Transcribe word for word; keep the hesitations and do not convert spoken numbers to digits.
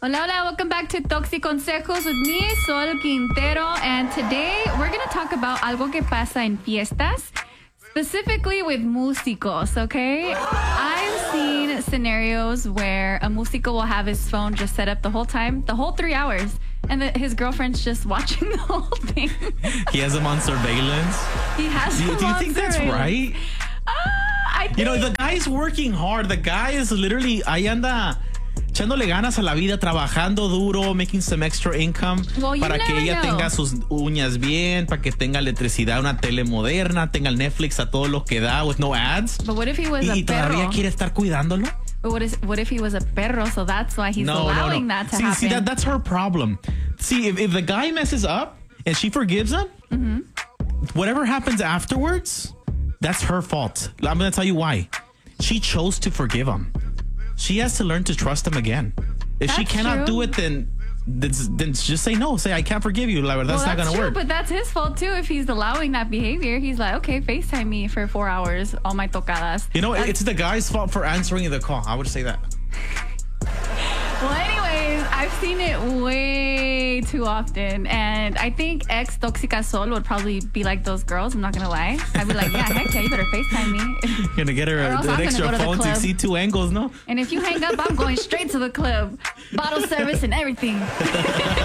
Hola, hola. Welcome back to Toxic Consejos with me, Sol Quintero. And today we're going to talk about algo que pasa en fiestas, specifically with músicos, okay? I've seen scenarios where a músico will have his phone just set up the whole time, the whole three hours, and the, his girlfriend's just watching the whole thing. He has him on surveillance. He has Do you, him do you on think that's surveillance. right? Uh, I think... You know, the guy's working hard. The guy is literally, ahí anda echándole ganas a la vida, trabajando duro, making some extra income Well, you para que never ella know. tenga sus uñas bien, para que tenga electricidad, una tele moderna, tenga el Netflix a todo lo que da, with no ads. But what if he was Y, a y todavía perro? quiere estar cuidándolo. But what, is, what if he was a perro? So that's why he's No, allowing no, no. that to see, happen. see that, that's her problem. See, if, if the guy messes up and she forgives him, Mm-hmm. whatever happens afterwards, that's her fault. I'm going to tell you why. She chose to forgive him. She has to learn to trust him again. If she That's cannot true. do it, then, then then just say no. Say, I can't forgive you. Like, that's well, not that's going to true, work. but that's his fault too. If he's allowing that behavior, he's like, okay, FaceTime me for four hours, all my tocadas. You know, That's- it's the guy's fault for answering the call. I would say that. Well, anyways, I've seen it way too often, and I think ex Toxica Sol would probably be like those girls. I'm not gonna lie. I'd be like, yeah, heck yeah, you better FaceTime me. Going to get her Or a, else an I'm gonna extra go to the phone to club. see two angles, no? And if you hang up, I'm going straight to the club, bottle service and everything.